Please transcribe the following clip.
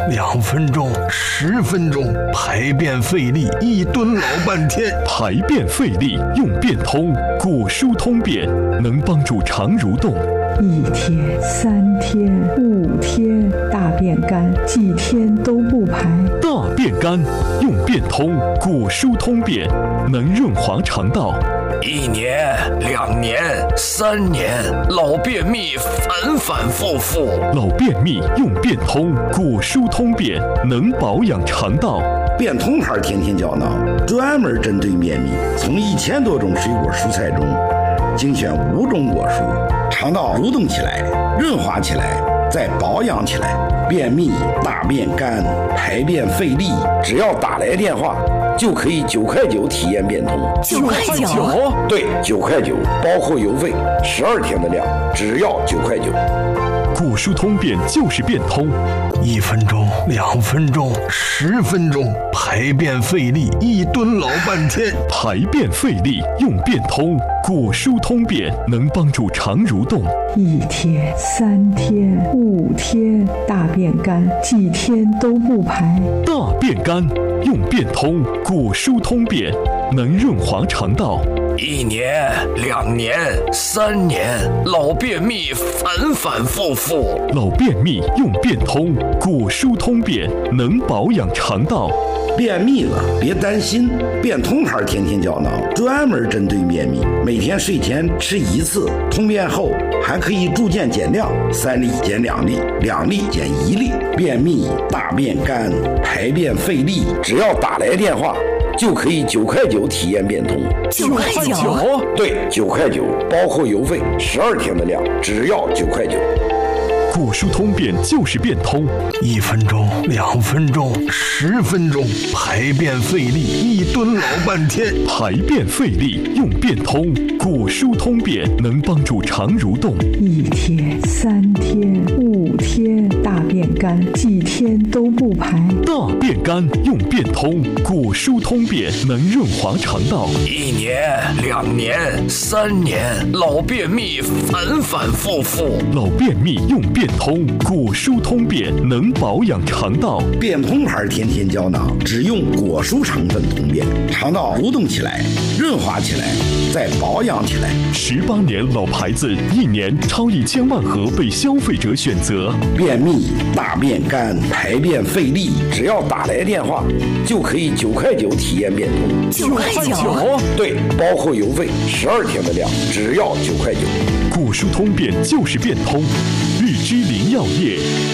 2分钟、10分钟，排便费力，1蹲老半天。 排便费力用便通，果蔬通便能帮助肠蠕动。 1天、3天、5天，大便干，几天都不排。 大便干用便通，果蔬通便能润滑肠道。 1年、2年、3年，老便秘反反复复。 老便秘用便通，果蔬通便能保养肠道。 便通牌天天胶囊专门针对便秘，从1000多种水果蔬菜中精选5种果蔬，肠道蠕动起来，润滑起来，再保养起来。便秘、大便干、排便费力，只要打来电话就可以9块9体验便通。 9块9？ 对，9块9，包括邮费，12天的量，只要9块9。 果蔬通便就是便通 ，1分钟、2分钟、10分钟，排便费力，1蹲老半天。 排便费力用便通，果蔬通便能帮助肠蠕动。 1天、3天、5天，大便干，几天都不排。 大便干用便通，果蔬通便能润滑肠道。 1年、2年、3年，老便秘反反复复。 老便秘用便通，果蔬通便能保养肠道。 便秘了别担心，便通牌天天胶囊专门针对便秘，每天睡前吃1次，通便后还可以逐渐减量，3粒减2粒，2粒减1粒。便秘、大便干、排便费力，只要打来电话就可以9块9体验便通。 9块9？ 对，9块9，包括邮费12天的量，只要9块9。 果蔬通便就是便通 ，1分钟、2分钟、10分钟，排便费力，1蹲老半天。 排便费力用便通，果蔬通便能帮助肠蠕动。 1天、3天、5天，大便干，几天都不排。 大便干用便通，果蔬通便能润滑肠道。 1年、2年、3年，老便秘反反复复。 老便秘用便通，果蔬通便能保养肠道。 便通牌天天胶囊只用果蔬成分通便，肠道蠕动起来，润滑起来，再保养起来。 18年老牌子，1年超1000万盒被消费者选择。 便秘、大便干、排便费力，只要打来电话就可以9块9体验便通。 9块9？ 对，包括邮费12天的量，只要9块9。 果蔬通便就是便通，日之林药业